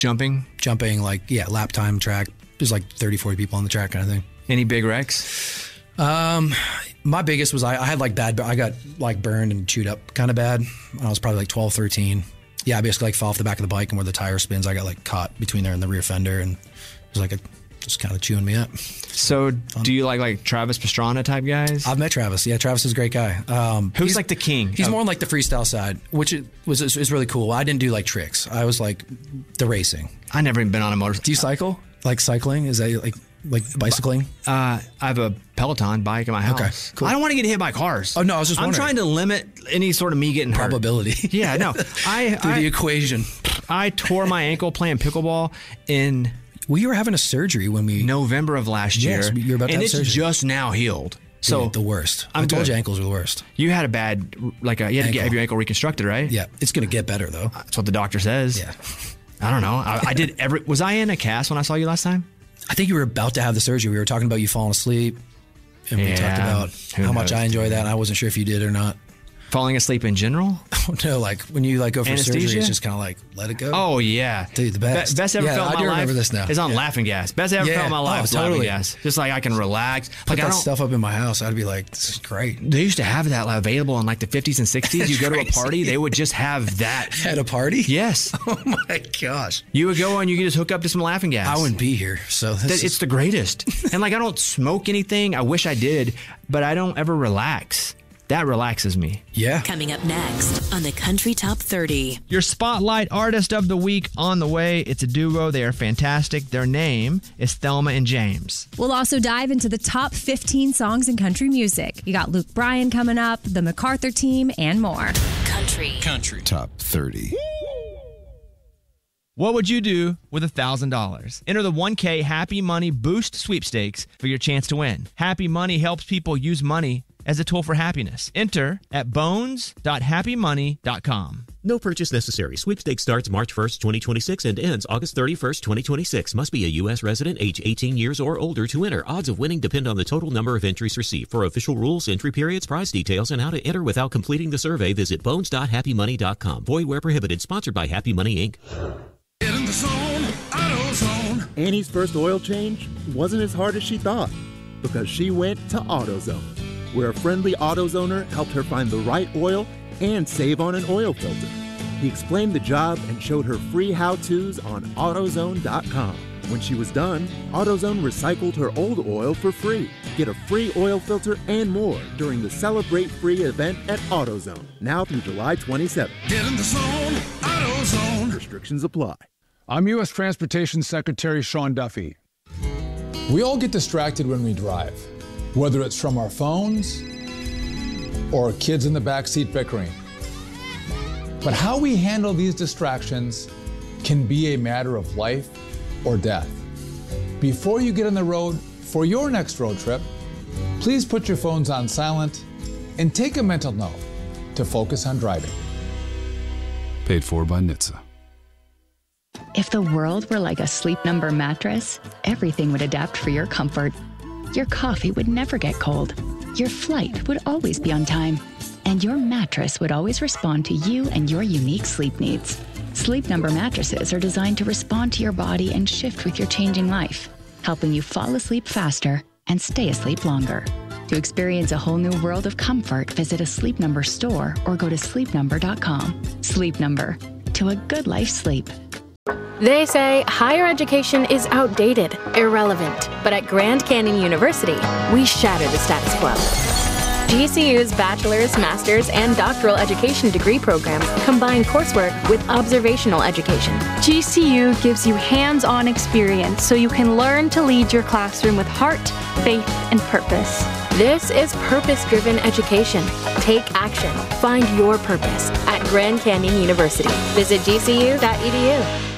Jumping, lap time track. There's like 30, 40 people on the track kind of thing. Any big wrecks? My biggest was I had I got like burned and chewed up kind of bad when I was probably like 12, 13. Yeah, I basically like fell off the back of the bike, and where the tire spins, I got like caught between there and the rear fender, and it was like just kind of chewing me up. So do you like Travis Pastrana type guys? I've met Travis. Yeah, Travis is a great guy. Who's like the king? He's more on like the freestyle side, which is really cool. I didn't do like tricks. I was like the racing. I never even been on a motorcycle. Do you cycle? Like cycling? Is that like bicycling? I have a Peloton bike in my house. Okay, cool. I don't want to get hit by cars. Oh no, I was just wondering. I'm trying to limit any sort of me getting probability. Hurt. Yeah, no. Through the equation. I tore my ankle playing pickleball in you were having a surgery when November of last year. Yes, you're about to have surgery. And it's just now healed. So the worst. I told you ankles are the worst. You had a bad, you had to have your ankle reconstructed, right? Yeah, it's going to get better though. That's what the doctor says. Yeah. I don't know. I did was I in a cast when I saw you last time? I think you were about to have the surgery. We were talking about you falling asleep, and we talked about how much I enjoy that. And I wasn't sure if you did or not. Falling asleep in general? Oh, no, like when you go for surgery, it's just kind of like, let it go. Oh, yeah. Dude, the best. Best ever felt in my life. Remember this now. Is on Laughing Gas. Best ever felt in my life is Laughing Gas. Just like I can relax. Put that stuff up in my house. I'd be like, this is great. They used to have that available in like the 50s and 60s. You go to a party, they would just have that. At a party? Yes. Oh my gosh. You would go and you could just hook up to some Laughing Gas. I wouldn't be here. So it's the greatest. And like I don't smoke anything. I wish I did, but I don't ever relax. That relaxes me. Yeah. Coming up next on the Country Top 30. Your Spotlight Artist of the Week on the way. It's a duo. They are fantastic. Their name is Thelma and James. We'll also dive into the top 15 songs in country music. You got Luke Bryan coming up, the MacArthur Team, and more. Country Top 30. What would you do with $1,000? Enter the 1K Happy Money Boost Sweepstakes for your chance to win. Happy Money helps people use money as a tool for happiness. Enter at bones.happymoney.com. No purchase necessary. Sweepstakes starts March 1st, 2026 and ends August 31st, 2026. Must be a U.S. resident, age 18 years or older to enter. Odds of winning depend on the total number of entries received. For official rules, entry periods, prize details, and how to enter without completing the survey, visit bones.happymoney.com. Void where prohibited. Sponsored by Happy Money, Inc. Get in the zone, AutoZone. Annie's first oil change wasn't as hard as she thought because she went to AutoZone, where a friendly AutoZoner helped her find the right oil and save on an oil filter. He explained the job and showed her free how-tos on AutoZone.com. When she was done, AutoZone recycled her old oil for free. Get a free oil filter and more during the Celebrate Free event at AutoZone, now through July 27th. Get in the zone, AutoZone. Restrictions apply. I'm U.S. Transportation Secretary Sean Duffy. We all get distracted when we drive, whether it's from our phones or kids in the backseat bickering. But how we handle these distractions can be a matter of life or death. Before you get on the road for your next road trip, please put your phones on silent and take a mental note to focus on driving. Paid for by NHTSA. If the world were like a Sleep Number mattress, everything would adapt for your comfort. Your coffee would never get cold. Your flight would always be on time. And your mattress would always respond to you and your unique sleep needs. Sleep Number mattresses are designed to respond to your body and shift with your changing life, helping you fall asleep faster and stay asleep longer. To experience a whole new world of comfort, visit a Sleep Number store or go to sleepnumber.com. Sleep Number. To a good life sleep. They say higher education is outdated, irrelevant, but at Grand Canyon University, we shatter the status quo. GCU's bachelor's, master's, and doctoral education degree programs combine coursework with observational education. GCU gives you hands-on experience so you can learn to lead your classroom with heart, faith, and purpose. This is purpose-driven education. Take action. Find your purpose at Grand Canyon University. Visit gcu.edu.